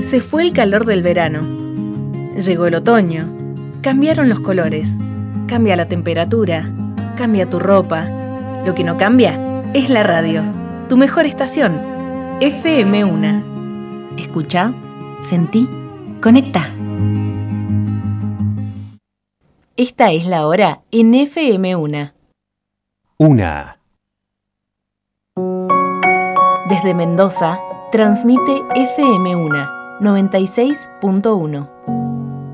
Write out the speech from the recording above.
Se fue el calor del verano. Llegó el otoño. Cambiaron los colores. Cambia la temperatura. Cambia tu ropa. Lo que no cambia es la radio. Tu mejor estación. FM1. Escucha, sentí, conecta. Esta es la hora en FM1. Una. Desde Mendoza, transmite FM1 96.1.